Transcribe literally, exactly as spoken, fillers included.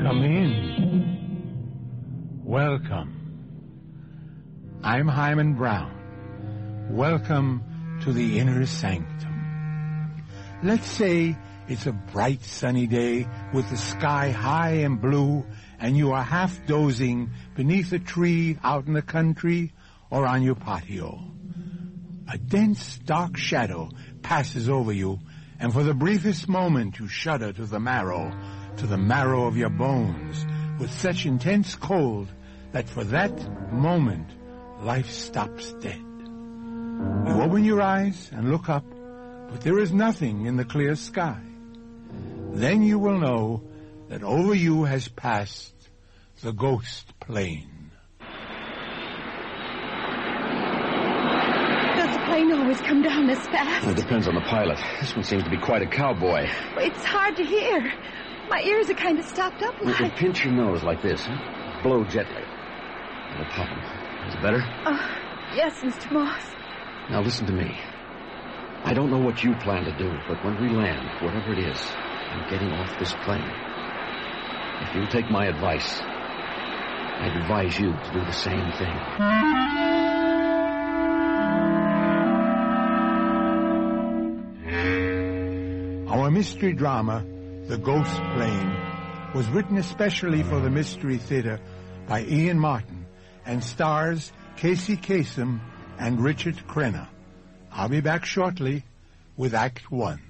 Come in. Welcome. I'm Hyman Brown. Welcome to the inner sanctum. Let's say it's a bright sunny day with the sky high and blue and you are half dozing beneath a tree out in the country or on your patio. A dense, dark shadow passes over you, and for the briefest moment you shudder to the marrow, to the marrow of your bones, with such intense cold that for that moment life stops dead. You open your eyes and look up, but there is nothing in the clear sky. Then you will know that over you has passed the ghost plane. Does the plane always come down this fast? Well, it depends on the pilot. This one seems to be quite a cowboy. It's hard to hear. My ears are kind of stopped up. You can pinch your nose like this, huh? Blow gently. It'll pop him. Is it better? Uh, yes, Mister Moss. Now listen to me. I don't know what you plan to do, but when we land, whatever it is, I'm getting off this plane. If you'll take my advice, I'd advise you to do the same thing. Our mystery drama, The Ghost Plane, was written especially for the Mystery Theater by Ian Martin and stars Casey Kasem and Richard Crenna. I'll be back shortly with Act One.